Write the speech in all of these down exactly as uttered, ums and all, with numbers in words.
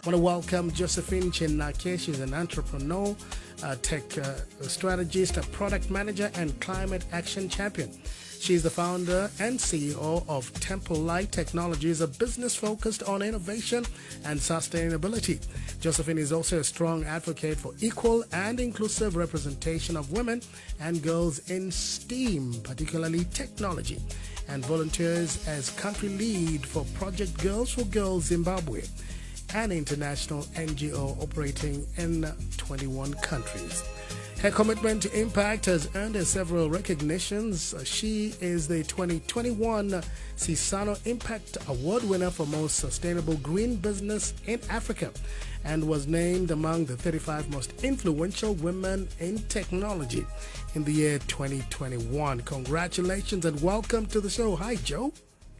want to welcome Josephine Chinake. She's an entrepreneur, a tech uh, strategist, a product manager, and climate action champion. She's the founder and C E O of Temple Light Technologies, a business focused on innovation and sustainability. Josephine is also a strong advocate for equal and inclusive representation of women and girls in STEAM, particularly technology, and volunteers as country lead for Project Girls for Girls Zimbabwe, an international N G O operating in twenty-one countries. Her commitment to impact has earned her several recognitions. She is the twenty twenty-one Cisano Impact Award winner for Most Sustainable Green Business in Africa and was named among the thirty-five most influential women in technology in the year twenty twenty-one. Congratulations and welcome to the show. Hi, Joe.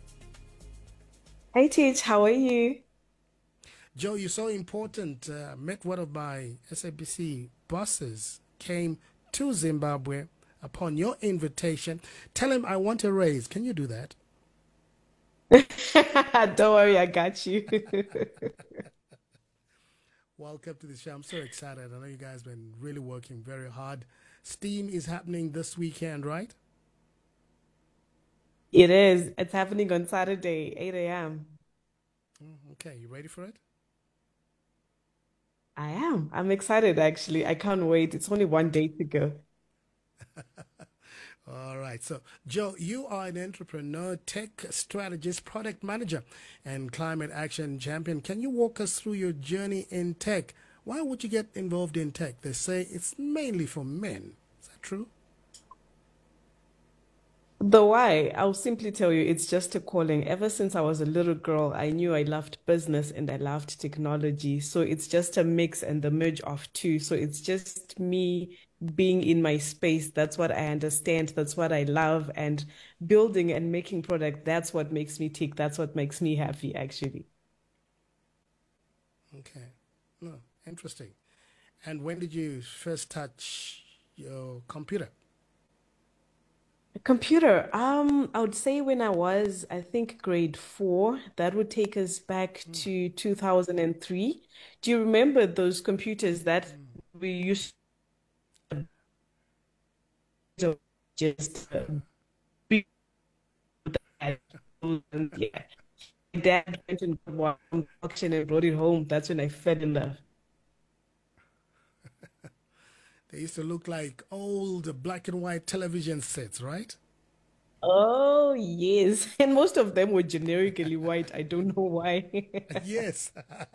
Hey, Teach, how are you? Joe, you're so important. Uh, met one of my S A B C bosses, came to Zimbabwe upon your invitation. Tell him I want a raise. Can you do that? Don't worry, I got you. Welcome to the show. I'm so excited. I know you guys have been really working very hard. STEAM is happening this weekend, right? It is. It's happening on Saturday, eight a m Okay, you ready for it? I am. I'm excited, actually. I can't wait. It's only one day to go. All right. So, Joe, you are an entrepreneur, tech strategist, product manager, and climate action champion. Can you walk us through your journey in tech? Why would you get involved in tech? They say it's mainly for men. Is that true? The why, I'll simply tell you, it's just a calling. Ever since I was a little girl, I knew I loved business and I loved technology. So it's just a mix and the merge of two. So it's just me being in my space. That's what I understand. That's what I love. And building and making product, that's what makes me tick. That's what makes me happy, actually. Okay. No, interesting. And when did you first touch your computer? A computer, um, I would say when I was, I think, grade four, that would take us back to two thousand three. Do you remember those computers that we used to just uh, be that? Yeah. My dad went and bought one from the auction and brought it home. That's when I fell in love. They used to look like old black and white television sets, right? Oh, yes. And most of them were generically white. I don't know why. Yes.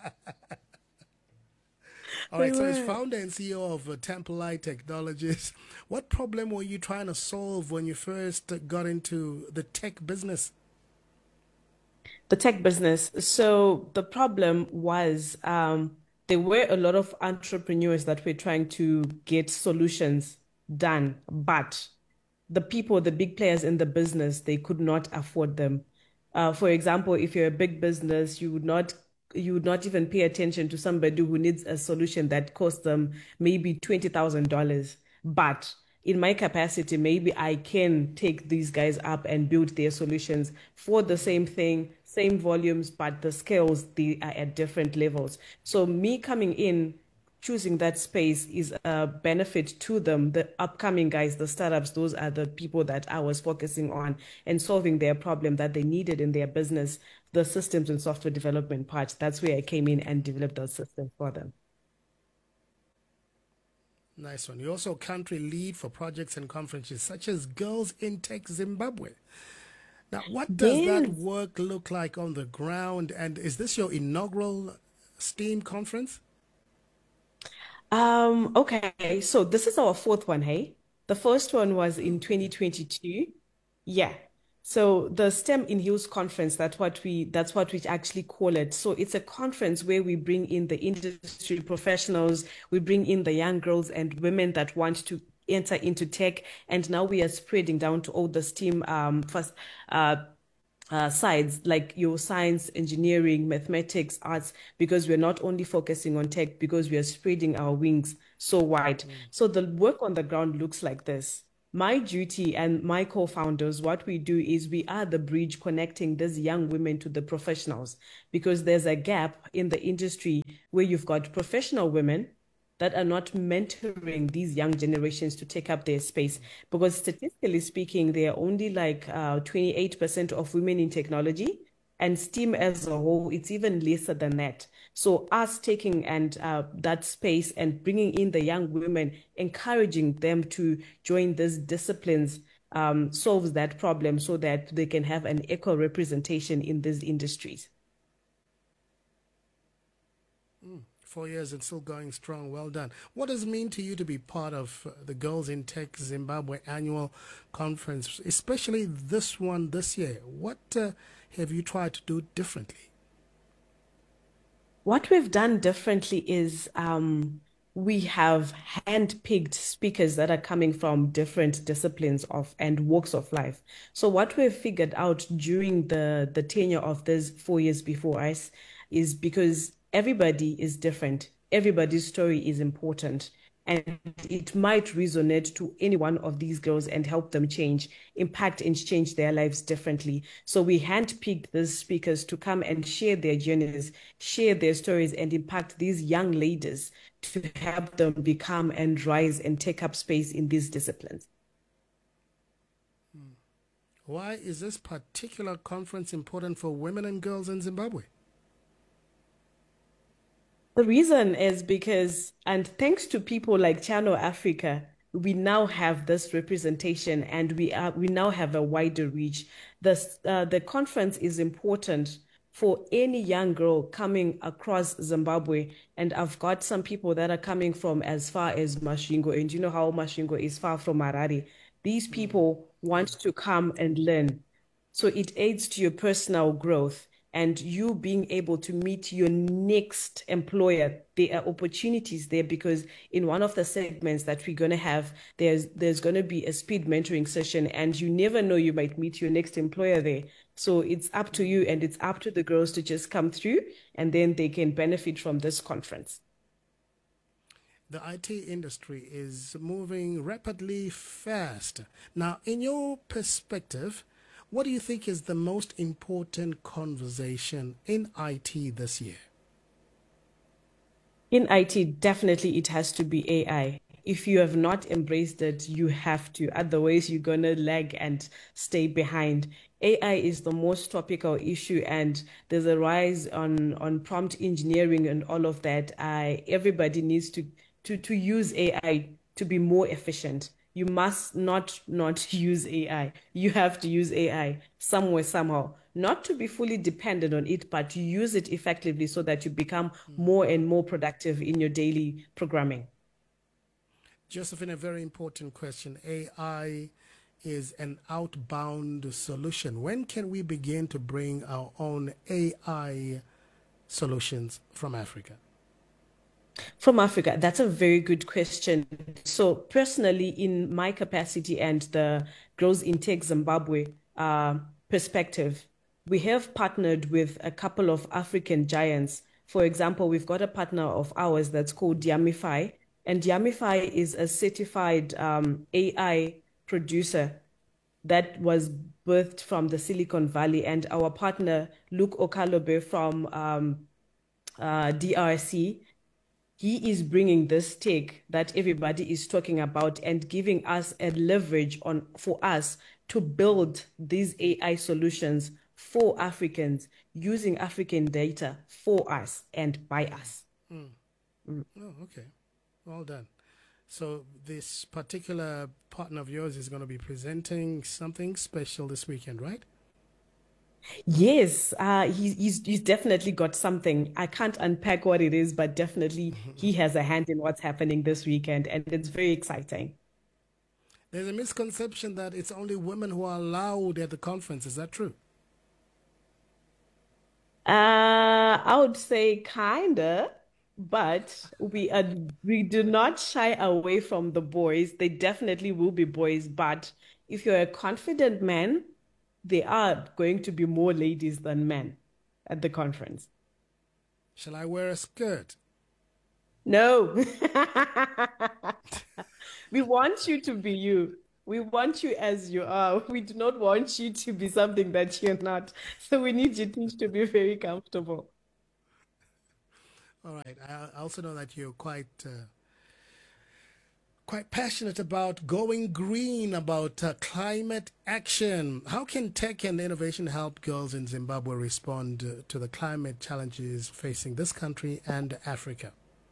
All They right. So, as were. founder and C E O of uh, Temple Light Technologies, what problem were you trying to solve when you first uh, got into the tech business? The tech business. So the problem was um, there were a lot of entrepreneurs that were trying to get solutions done, but the people, the big players in the business, they could not afford them. Uh, for example, if you're a big business, you would not you would not even pay attention to somebody who needs a solution that costs them maybe twenty thousand dollars. But in my capacity, maybe I can take these guys up and build their solutions for the same thing, same volumes, but the scales, they are at different levels. So me coming in, choosing that space is a benefit to them. The upcoming guys, the startups, those are the people that I was focusing on and solving their problem that they needed in their business, the systems and software development part. That's where I came in and developed those systems for them. Nice one. You're also country lead for projects and conferences such as Girls in Tech Zimbabwe. Now, what does that Yes. work look like on the ground? And is this your inaugural STEAM conference? Um, okay, so this is our fourth one, hey? The first one was in Okay. twenty twenty-two. Yeah. So the STEM in Hills conference, that's what we that's what we actually call it. So it's a conference where we bring in the industry professionals, we bring in the young girls and women that want to enter into tech, and now we are spreading down to all the STEAM um first uh uh, sides like your science, engineering, mathematics, arts, because we're not only focusing on tech, because we are spreading our wings so wide. So the work on the ground looks like this. My duty and my co-founders, what we do is we are the bridge connecting these young women to the professionals because there's a gap in the industry where you've got professional women that are not mentoring these young generations to take up their space. Because statistically speaking, there are only like uh, twenty-eight percent of women in technology, and STEAM as a whole, it's even lesser than that. So us taking and uh, that space and bringing in the young women, encouraging them to join these disciplines um, solves that problem so that they can have an equal representation in these industries. Mm. Four years and still going strong. Well done. What does it mean to you to be part of uh, the Girls in Tech Zimbabwe annual conference, especially this one this year? What uh, have you tried to do differently? What we've done differently is um, we have handpicked speakers that are coming from different disciplines of and walks of life. So what we've figured out during the, the tenure of these four years before us is because everybody is different. Everybody's story is important. And it might resonate to any one of these girls and help them change, impact and change their lives differently. So we handpicked these speakers to come and share their journeys, share their stories, and impact these young ladies to help them become and rise and take up space in these disciplines. Why is this particular conference important for women and girls in Zimbabwe? The reason is because, and thanks to people like Channel Africa, we now have this representation and we are we now have a wider reach. This, uh, the conference is important for any young girl coming across Zimbabwe. And I've got some people that are coming from as far as Masvingo. And you know how Masvingo is far from Harare. These people want to come and learn. So it aids to your personal growth. And you being able to meet your next employer, there are opportunities there because in one of the segments that we're going to have, there's there's going to be a speed mentoring session, and you never know, you might meet your next employer there. So it's up to you, and it's up to the girls to just come through, and then they can benefit from this conference. The I T industry is moving rapidly fast. Now, in your perspective, what do you think is the most important conversation in I T this year? In I T, definitely it has to be A I. If you have not embraced it, you have to. Otherwise, you're going to lag and stay behind. A I is the most topical issue, and there's a rise on, on prompt engineering and all of that. Uh, everybody needs to, to, to use A I to be more efficient. You must not not use A I. You have to use A I somewhere, somehow. Not to be fully dependent on it, but to use it effectively so that you become more and more productive in your daily programming. Josephine, a very important question. A I is an outbound solution. When can we begin to bring our own A I solutions from Africa? From Africa, that's a very good question. So personally, in my capacity and the Girls in Tech Zimbabwe uh, perspective, we have partnered with a couple of African giants. For example, we've got a partner of ours that's called Yamify, and Yamify is a certified um, A I producer that was birthed from the Silicon Valley, and our partner, Luke Okalobe from um, uh, D R C, he is bringing this tech that everybody is talking about and giving us a leverage on for us to build these A I solutions for Africans using African data for us and by us. Mm. Mm. Oh, okay. Well done. So this particular partner of yours is going to be presenting something special this weekend, right? Yes, uh, he's, he's he's definitely got something. I can't unpack what it is, but definitely he has a hand in what's happening this weekend, and it's very exciting. There's a misconception that it's only women who are allowed at the conference. Is that true? Uh, I would say kinda, but we are we do not shy away from the boys. They definitely will be boys, but if you're a confident man, there are going to be more ladies than men at the conference. Shall I wear a skirt? No. We want you to be you. We want you as you are. We do not want you to be something that you're not. So we need you to be very comfortable. All right. I I also know that you're quite uh, quite passionate about going green, about uh, climate action. How can tech and innovation help girls in Zimbabwe respond uh, to the climate challenges facing this country and Africa?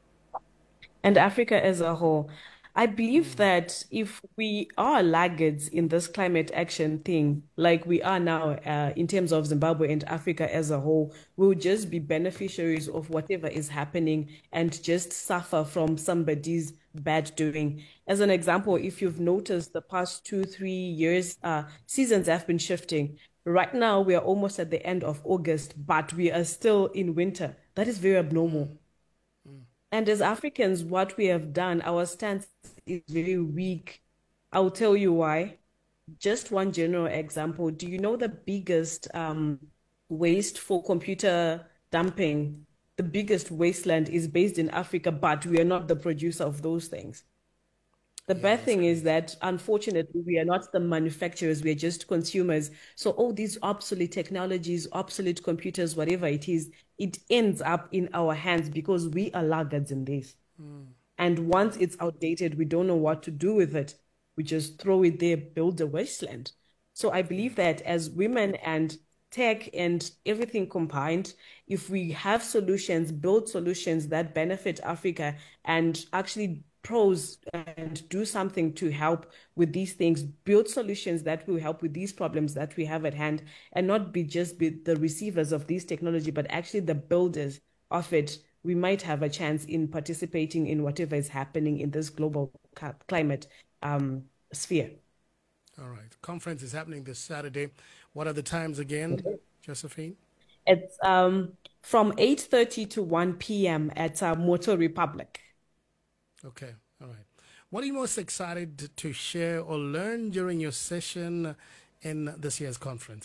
and Africa as a whole. I believe that if we are laggards in this climate action thing, like we are now, uh, in terms of Zimbabwe and Africa as a whole, we'll just be beneficiaries of whatever is happening and just suffer from somebody's bad doing. As an example, if you've noticed the past two, three years, uh, seasons have been shifting. Right now, we are almost at the end of August, but we are still in winter. That is very abnormal. And as Africans, what we have done, our stance is very weak. I'll tell you why. Just one general example. Do you know the biggest um, waste for computer dumping? The biggest wasteland is based in Africa, but we are not the producer of those things. The Yeah, bad that's thing is crazy. that unfortunately we are not the manufacturers, we are just consumers. So all these obsolete technologies, obsolete computers, whatever it is, it ends up in our hands because we are laggards in this. And once it's outdated, we don't know what to do with it. We just throw it there, build a wasteland. So I Yeah. believe that as women and tech and everything combined, if we have solutions, build solutions that benefit Africa and actually pros and do something to help with these things, build solutions that will help with these problems that we have at hand, and not be just be the receivers of this technology, but actually the builders of it, we might have a chance in participating in whatever is happening in this global climate um, sphere. All right. Conference is happening this Saturday. What are the times again, Josephine? It's um, from eight thirty to one p m at uh, Motor Republic. Okay. All right. What are you most excited to share or learn during your session in this year's conference?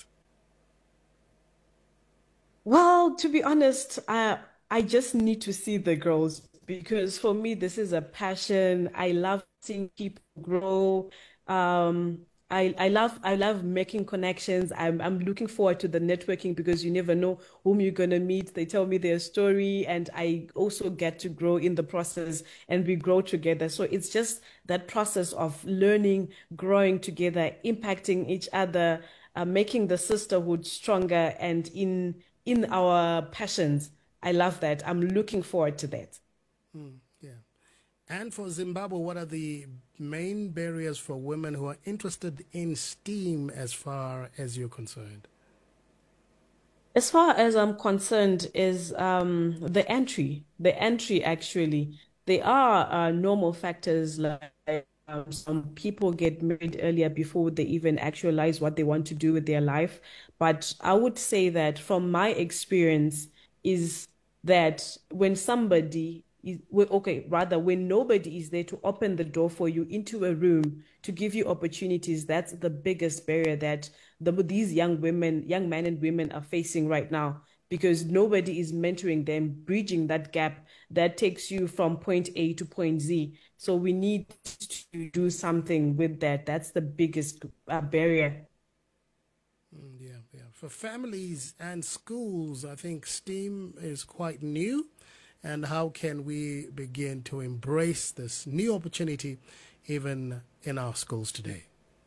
Well, to be honest, I I just need to see the girls because for me this is a passion. I love seeing people grow. Um, I I love I love making connections. I'm I'm looking forward to the networking because you never know whom you're gonna meet. They tell me their story, and I also get to grow in the process, and we grow together. So it's just that process of learning, growing together, impacting each other, uh, making the sisterhood stronger, and in in our passions. I love that. I'm looking forward to that. Mm, yeah. And for Zimbabwe, what are the main barriers for women who are interested in STEAM as far as you're concerned? As far as I'm concerned, is um, the entry. The entry actually. There are uh, normal factors like um, some people get married earlier before they even actualize what they want to do with their life. But I would say that from my experience is that when somebody is, well, okay, rather when nobody is there to open the door for you into a room to give you opportunities, that's the biggest barrier that the, these young women, young men and women are facing right now because nobody is mentoring them, bridging that gap that takes you from point A to point Z. So we need to do something with that. That's the biggest uh, barrier. Mm, yeah, yeah. For families and schools, I think STEAM is quite new. And how can we begin to embrace this new opportunity even in our schools today?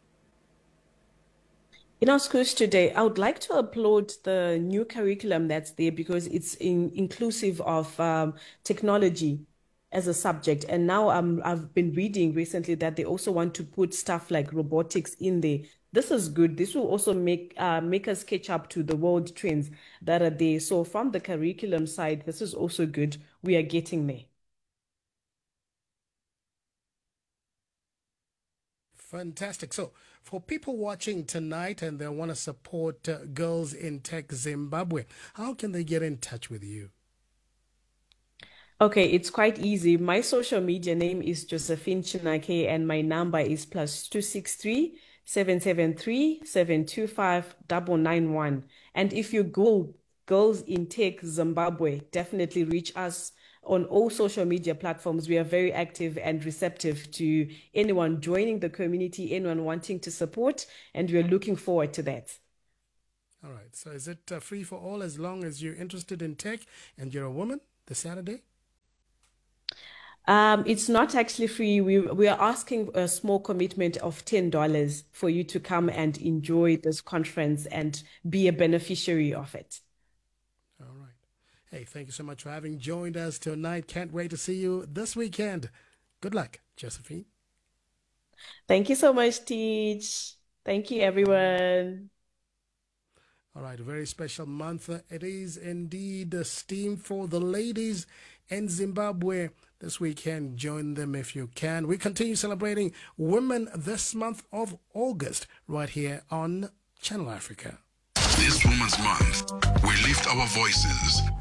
In our schools today, I would like to applaud the new curriculum that's there because it's in, inclusive of um, technology as a subject. And now um, I've been reading recently that they also want to put stuff like robotics in there. This is good. This will also make uh, make us catch up to the world trends that are there. So from the curriculum side, this is also good. We are getting there. Fantastic. So, for people watching tonight and they want to support uh, Girls in Tech Zimbabwe, how can they get in touch with you? Okay, it's quite easy. My social media name is Josephine Chinake, and my number is plus two six three seven seven three seven two five double nine one. And if you go Girls in Tech Zimbabwe, definitely reach us on all social media platforms. We are very active and receptive to anyone joining the community, anyone wanting to support, and we're looking forward to that. All right. So, is it uh, free for all as long as you're interested in tech and you're a woman this Saturday? Um, it's not actually free. We we are asking a small commitment of ten dollars for you to come and enjoy this conference and be a beneficiary of it. All right. Hey, thank you so much for having joined us tonight. Can't wait to see you this weekend. Good luck, Josephine. Thank you so much, Teach. Thank you, everyone. All right, a very special month. It is indeed a steam for the ladies in Zimbabwe this weekend. Join them if you can. We continue celebrating women this month of August right here on Channel Africa. This Women's Month, we lift our voices